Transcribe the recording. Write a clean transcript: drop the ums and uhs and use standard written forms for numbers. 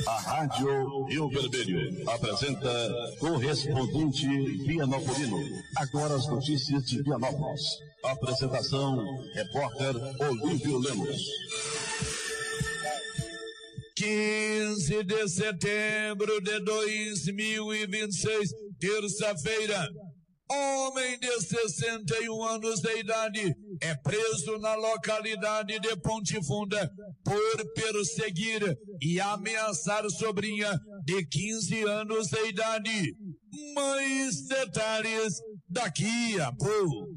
A Rádio Rio Vermelho apresenta Correspondente Vianopolino. Agora as notícias de Vianópolis. Apresentação, repórter Olívio Lemos. 15 de setembro de 2026, terça-feira. Homem de 61 anos de idade é preso na localidade de Ponte Funda por perseguir e ameaçar sobrinha de 15 anos de idade. Mais detalhes daqui a pouco.